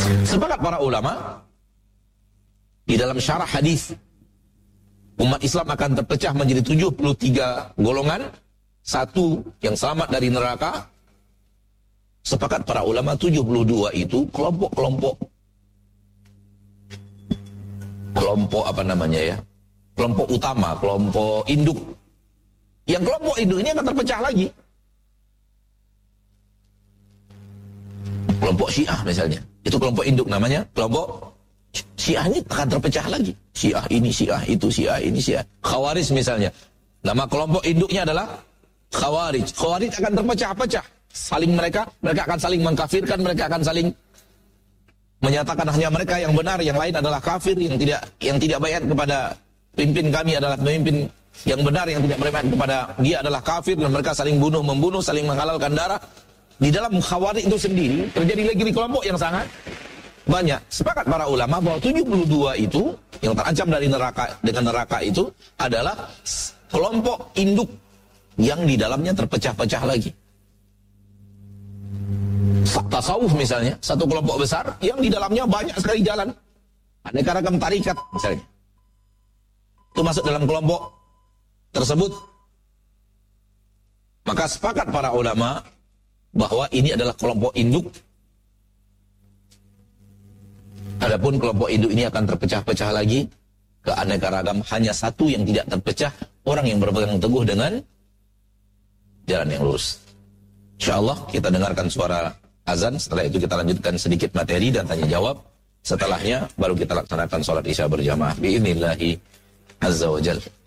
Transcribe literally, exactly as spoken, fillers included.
Sepakat para ulama di dalam syarah hadis, umat Islam akan terpecah menjadi tujuh puluh tiga golongan, satu yang selamat dari neraka. Sepakat para ulama tujuh puluh dua itu kelompok-kelompok kelompok apa namanya ya? Kelompok utama, kelompok induk. Yang kelompok induk ini akan terpecah lagi. Kelompok Syiah misalnya. Itu kelompok induk namanya, kelompok Syiah ini akan terpecah lagi. Syiah ini, Syiah itu, Syiah ini, Syiah. Khawarij misalnya. Nama kelompok induknya adalah Khawarij. Khawarij akan terpecah-pecah. Saling mereka, mereka akan saling mengkafirkan, mereka akan saling menyatakan hanya mereka yang benar, yang lain adalah kafir, yang tidak yang tidak bayat kepada pimpin kami adalah pemimpin yang benar, yang tidak bayat kepada dia adalah kafir, dan mereka saling bunuh membunuh, saling menghalalkan darah. Di dalam Khawarij itu sendiri terjadi lagi di kelompok yang sangat banyak. Sepakat para ulama bahwa tujuh puluh dua itu yang terancam dari neraka dengan neraka itu adalah kelompok induk yang di dalamnya terpecah-pecah lagi. Tasawuf misalnya, satu kelompok besar yang di dalamnya banyak sekali jalan, aneka ragam tarikat misalnya, itu masuk dalam kelompok tersebut. Maka sepakat para ulama bahwa ini adalah kelompok induk. Adapun kelompok induk ini akan terpecah-pecah lagi ke aneka ragam, hanya satu yang tidak terpecah, orang yang berpegang teguh dengan jalan yang lurus. Insyaallah kita dengarkan suara azan, setelah itu kita lanjutkan sedikit materi dan tanya jawab. Setelahnya baru kita laksanakan sholat isya berjamaah biidznillah azza wa jalla.